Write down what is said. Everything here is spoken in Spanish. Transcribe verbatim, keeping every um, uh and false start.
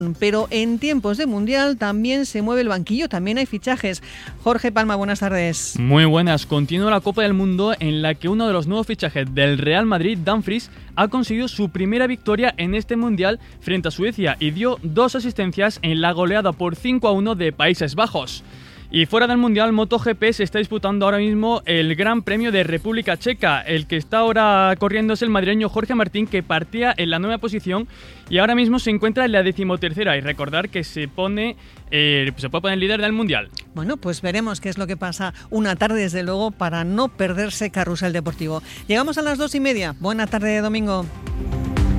Pero en tiempos de Mundial también se mueve el banquillo, también hay fichajes. Jorge Palma, buenas tardes. Muy buenas. Continúa la Copa del Mundo en la que uno de los nuevos fichajes del Real Madrid, Dumfries, ha conseguido su primera victoria en este Mundial frente a Suecia y dio dos asistencias en la goleada por cinco a uno de Países Bajos. Y fuera del Mundial, MotoGP se está disputando ahora mismo el Gran Premio de República Checa. El que está ahora corriendo es el madrileño Jorge Martín, que partía en la nueva posición y ahora mismo se encuentra en la decimotercera. Y recordar que se pone, eh, se puede poner líder del Mundial. Bueno, pues veremos qué es lo que pasa una tarde, desde luego, para no perderse Carrusel Deportivo. Llegamos a las dos y media. Buena tarde de domingo.